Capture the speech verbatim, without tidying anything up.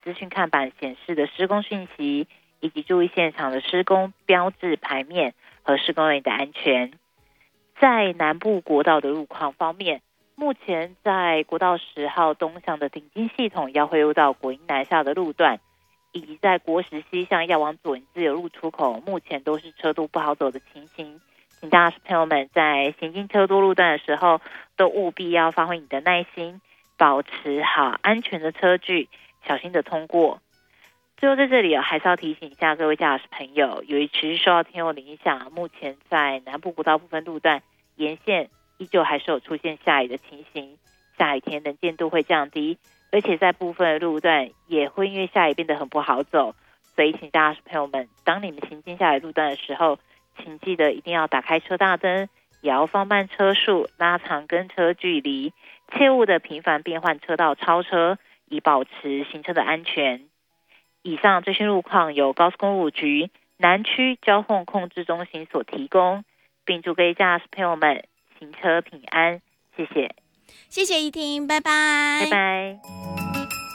资讯看板显示的施工讯息，以及注意现场的施工标志牌面和施工人员的安全。在南部国道的路况方面，目前在国道十号东向的顶金系统要汇入到国营南下的路段，以及在国十西向要往左营自由路出口，目前都是车多不好走的情形。请大家朋友们在行经车多路段的时候，都务必要发挥你的耐心，保持好安全的车距，小心的通过。最后在这里、哦、还是要提醒一下各位驾驶朋友，由于持续受到天候的影响，目前在南部国道部分路段沿线依旧还是有出现下雨的情形，下雨天能见度会降低，而且在部分的路段也会因为下雨变得很不好走，所以请驾驶朋友们，当你们行经下雨路段的时候，请记得一定要打开车大灯，也要放慢车速，拉长跟车距离，切勿的频繁变换车道超车，以保持行车的安全。以上最新路况由高速公路局南区交通控制中心所提供，并祝各位驾驶朋友们行车平安，谢谢， 谢谢怡婷，拜拜， 拜拜。